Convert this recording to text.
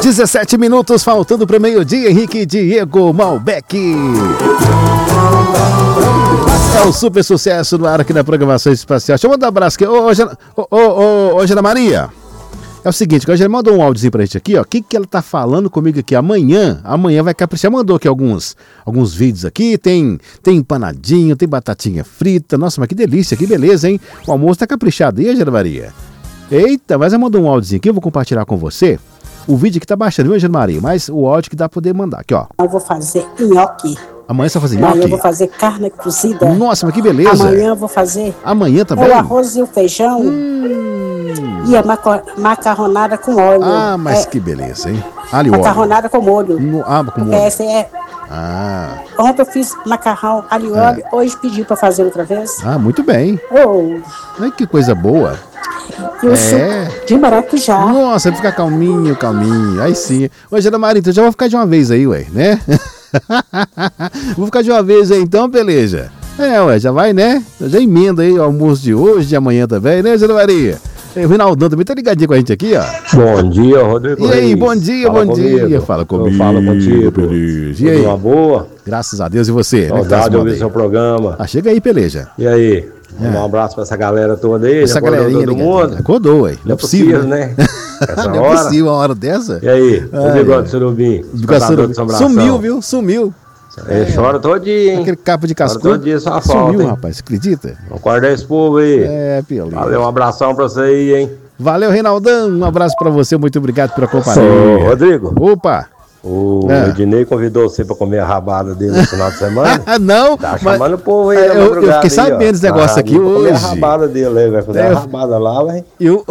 17 minutos faltando para meio-dia, Henrique Diego Malbec. É o super sucesso no ar aqui na programação espacial. Deixa eu mandar um abraço aqui. Ô, Ana Maria. É o seguinte, a gente mandou um áudiozinho pra gente aqui, ó. O que ela tá falando comigo aqui? Amanhã vai caprichar. Mandou aqui alguns vídeos aqui. Tem empanadinho, tem batatinha frita. Nossa, mas que delícia, que beleza, hein? O almoço tá caprichado. E a Ana Maria? Eita, mas ela mandou um áudiozinho aqui. Eu vou compartilhar com você. O vídeo aqui tá baixando, viu, Ana Maria? Mas o áudio que dá pra poder mandar aqui, ó. Eu vou fazer nhoque. Amanhã você vai fazer nhoque? Amanhã eu vou fazer carne cozida. Nossa, mas que beleza. Amanhã eu vou fazer... Amanhã também? O arroz e o feijão. E a macarronada com óleo. Ah, mas que beleza, hein? Alho e óleo. Macarronada com molho. Com molho. Essa é... Ontem eu fiz macarrão, alho e óleo. Hoje pedi pra fazer outra vez. Ah, muito bem. Ai, que coisa boa. E o suco de maracujá. Nossa, vai ficar calminho. Aí sim. Ô, Ana Maria, então já vou ficar de uma vez aí, ué, né? Vou ficar de uma vez aí então, beleza. Já vai, né? Já emenda aí o almoço de hoje, de amanhã também, né, Ana Maria? O Rinaldão também tá ligadinho com a gente aqui, ó. Bom dia, Rodrigo. E aí, bom dia. Fala comigo. Fala contigo. Beleza. E aí? Uma boa? Graças a Deus, e você? Saudade de ouvir seu programa. Chega aí, peleja. E aí? Um abraço pra essa galera toda aí. Essa galerinha todo mundo. Acordou, ué. Não é possível, né? Não é possível uma hora dessa. E aí? O bigode do surubim? Sumiu, viu? Sumiu. Chora todo dia, hein? Aquele capo de cascudo. Todo dia só falta, sumiu, rapaz. Você acredita? Acorda esse povo aí. Peleza. Valeu, um abração pra você aí, hein? Valeu, Reinaldão. Um abraço pra você. Muito obrigado pela companhia. Rodrigo. Opa. O Ednei convidou você pra comer a rabada dele no final de semana? Não. Tá chamando o povo aí. Eu fiquei sabendo desse negócio aqui hoje. Comer a rabada dele aí, vai fazer a rabada lá, vai.